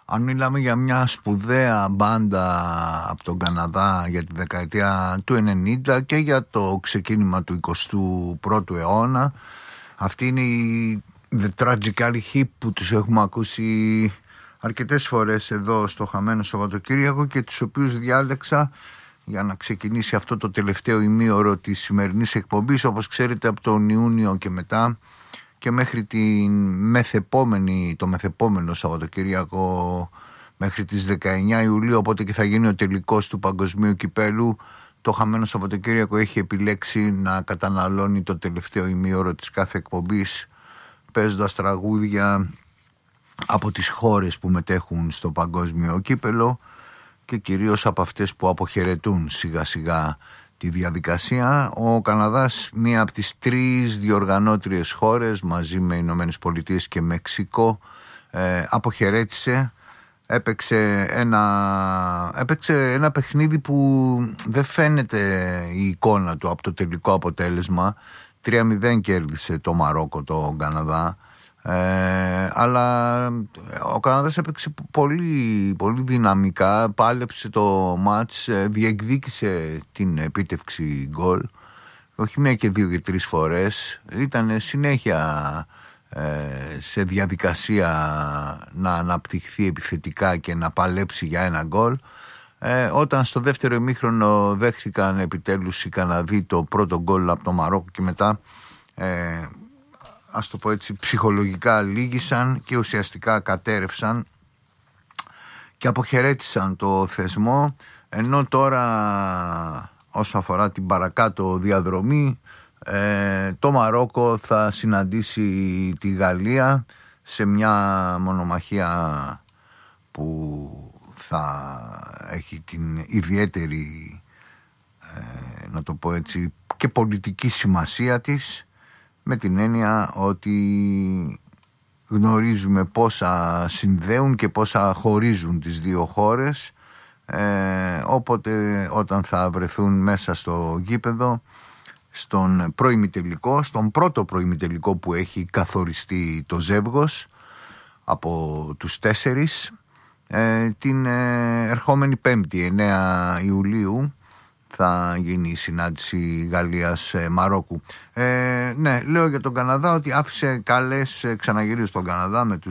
Αν μιλάμε για μια σπουδαία μπάντα από τον Καναδά για τη δεκαετία του 90 και για το ξεκίνημα του 21ου αιώνα, αυτή είναι η The Tragic Hip που τους έχουμε ακούσει αρκετές φορές εδώ στο Χαμένο Σαββατοκύριακο και τους οποίους διάλεξα για να ξεκινήσει αυτό το τελευταίο ημίωρο της σημερινής εκπομπής. Όπως ξέρετε, από τον Ιούνιο και μετά και μέχρι το μεθεπόμενο Σαββατοκύριακο, μέχρι τις 19 Ιουλίου, οπότε και θα γίνει ο τελικός του Παγκοσμίου Κυπέλου, το Χαμένο Σαββατοκύριακο έχει επιλέξει να καταναλώνει το τελευταίο ημίωρο της κάθε εκπομπής παίζοντας τραγούδια από τις χώρες που μετέχουν στο Παγκόσμιο Κύπελο και κυρίως από αυτές που αποχαιρετούν σιγά σιγά τη διαδικασία. Ο Καναδάς, μία από τις 3 διοργανώτριες χώρες μαζί με Ηνωμένες Πολιτείες και Μεξικό, αποχαιρέτησε. Έπαιξε ένα παιχνίδι που δεν φαίνεται η εικόνα του από το τελικό αποτέλεσμα. 3-0 κέρδισε το Μαρόκο τον Καναδά, αλλά ο Καναδάς έπαιξε πολύ, πολύ δυναμικά, πάλεψε το μάτς, διεκδίκησε την επίτευξη γκολ, όχι μία και 2 και 3 φορές, ήταν συνέχεια σε διαδικασία να αναπτυχθεί επιθετικά και να παλέψει για ένα γκολ. Όταν στο δεύτερο ημίχρονο δέχτηκαν επιτέλους οι Καναδοί το πρώτο γκολ από το Μαρόκο και μετά ας το πω έτσι ψυχολογικά λύγησαν και ουσιαστικά κατέρευσαν και αποχαιρέτησαν το θεσμό, ενώ τώρα όσο αφορά την παρακάτω διαδρομή, το Μαρόκο θα συναντήσει τη Γαλλία σε μια μονομαχία που θα έχει την ιδιαίτερη, να το πω έτσι, και πολιτική σημασία της, με την έννοια ότι γνωρίζουμε πόσα συνδέουν και πόσα χωρίζουν τις δύο χώρες, όποτε όταν θα βρεθούν μέσα στο γήπεδο στον προημιτελικό, στον πρώτο προημιτελικό που έχει καθοριστεί το ζεύγος από τους 4, την ερχόμενη Πέμπτη 9 Ιουλίου θα γίνει η συνάντηση Γαλλίας-Μαρόκου. Ναι, λέω για τον Καναδά ότι άφησε καλές, ξαναγυρίζω στον Καναδά με τους